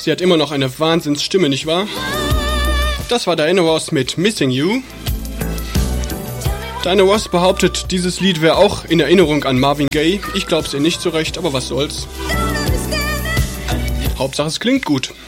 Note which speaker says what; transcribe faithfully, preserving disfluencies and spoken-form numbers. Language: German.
Speaker 1: sie hat immer noch eine Wahnsinnsstimme, nicht wahr? Das war Diana Ross mit Missing You. Diana Ross behauptet, dieses Lied wäre auch in Erinnerung an Marvin Gaye. Ich glaub's ihr nicht so recht, aber was soll's. Hauptsache es klingt gut.